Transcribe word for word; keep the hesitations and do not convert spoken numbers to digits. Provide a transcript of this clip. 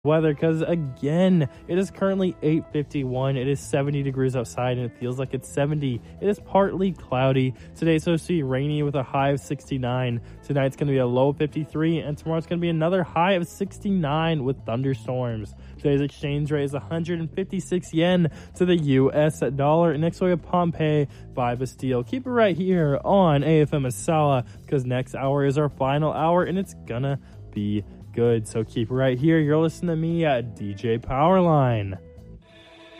weather, because again, it is currently eight fifty-one. It is seventy degrees outside and it feels like it's seventy. It is partly cloudy today, so it's be rainy with a high of sixty-nine. Tonight's going to be a low of fifty-three, and tomorrow's going to be another high of sixty-nine with thunderstorms. Today's exchange rate is one hundred fifty-six yen to the U S dollar. And next we have Pompeii by Bastille. Keep it right here on A F M Masala, because next hour is our final hour and it's gonna be good. So keep it right here. You're listening to me at D J Powerline.